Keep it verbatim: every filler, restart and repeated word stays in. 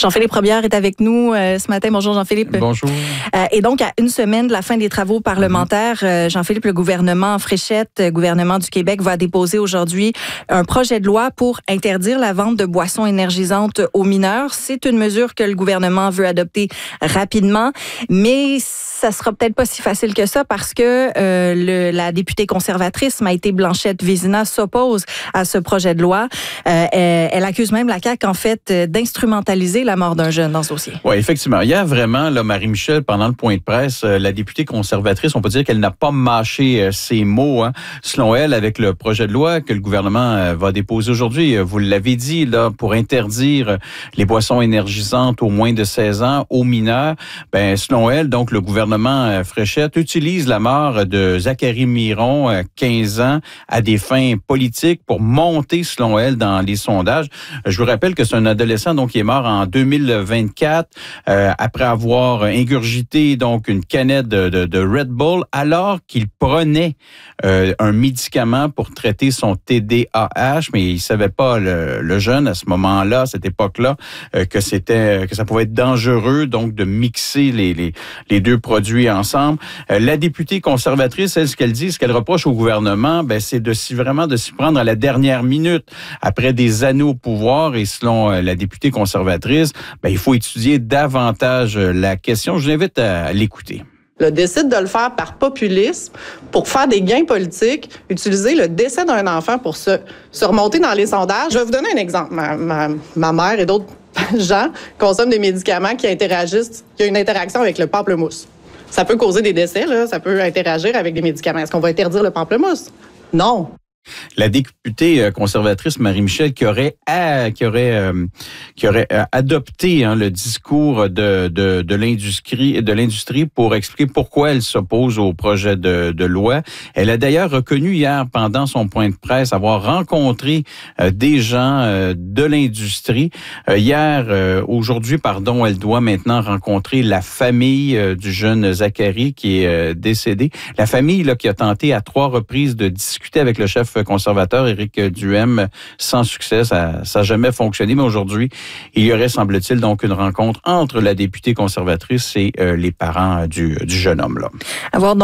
Jean-Philippe Robillard est avec nous euh, ce matin. Bonjour Jean-Philippe. Bonjour. Euh, et donc, à une semaine de la fin des travaux parlementaires, euh, Jean-Philippe, le gouvernement Fréchette, euh, gouvernement du Québec, va déposer aujourd'hui un projet de loi pour interdire la vente de boissons énergisantes aux mineurs. C'est une mesure que le gouvernement veut adopter rapidement, mais ça sera peut-être pas si facile que ça parce que euh, le, la députée conservatrice Maïté Blanchette-Vézina s'oppose à ce projet de loi. Euh, elle, elle accuse même la C A Q, en fait, d'instrumentaliser la mort d'un jeune dans ce dossier. Oui, effectivement. Hier, vraiment, là, Marie-Michel, pendant le point de presse, euh, la députée conservatrice, on peut dire qu'elle n'a pas mâché euh, ses mots. Hein. Selon elle, avec le projet de loi que le gouvernement euh, va déposer aujourd'hui, euh, vous l'avez dit, là, pour interdire euh, les boissons énergisantes aux moins de seize ans aux mineurs, ben, selon elle, donc, le gouvernement euh, Fréchette utilise la mort de Zachary Miron, euh, quinze ans, à des fins politiques pour monter, selon elle, dans les sondages. Je vous rappelle que c'est un adolescent donc qui est mort en deux mille vingt-quatre euh, après avoir ingurgité donc une canette de, de, de Red Bull alors qu'il prenait euh, un médicament pour traiter son T D A H, mais il savait pas le, le jeune à ce moment-là, à cette époque-là, euh, que c'était que ça pouvait être dangereux donc de mixer les les, les deux produits ensemble. Euh, la députée conservatrice, elle, ce qu'elle dit, ce qu'elle reproche au gouvernement, ben c'est de s'y vraiment de s'y prendre à la dernière minute après des années au pouvoir. Et selon euh, la députée conservatrice, ben il faut étudier davantage euh, la question. Je vous invite à, à l'écouter. Le décide de le faire par populisme, pour faire des gains politiques, utiliser le décès d'un enfant pour se, se remonter dans les sondages. Je vais vous donner un exemple. Ma, ma, ma mère et d'autres gens consomment des médicaments qui interagissent, qui ont une interaction avec le pamplemousse. Ça peut causer des décès, là, ça peut interagir avec des médicaments. Est-ce qu'on va interdire le pamplemousse? Non. La députée conservatrice Marie-Michel qui aurait à, qui aurait euh, qui aurait adopté hein, le discours de de de l'industrie de l'industrie pour expliquer pourquoi elle s'oppose au projet de de loi. Elle a d'ailleurs reconnu hier pendant son point de presse avoir rencontré euh, des gens euh, de l'industrie. Euh, hier euh, aujourd'hui pardon, elle doit maintenant rencontrer la famille euh, du jeune Zachary qui est euh, décédé. La famille là qui a tenté à trois reprises de discuter avec le chef conservateur Éric Duhem sans succès. Ça n'a jamais fonctionné, mais aujourd'hui, il y aurait, semble-t-il, donc une rencontre entre la députée conservatrice et euh, les parents du, du jeune homme-là. Avoir